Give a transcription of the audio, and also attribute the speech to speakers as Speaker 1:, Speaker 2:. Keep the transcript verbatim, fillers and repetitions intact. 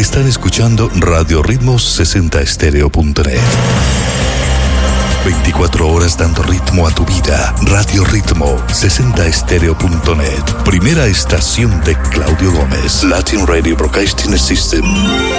Speaker 1: Están escuchando Radio Ritmo sesenta estéreo punto net. veinticuatro horas dando ritmo a tu vida. Radio Ritmo sesenta estéreo punto net. Primera estación de Claudio Gómez. Latin Radio Broadcasting System.